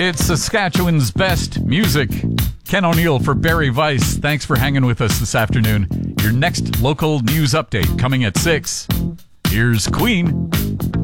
It's Saskatchewan's best music. Ken O'Neill for Barry Weiss. Thanks for hanging with us this afternoon. Your next local news update coming at 6. Here's Queen.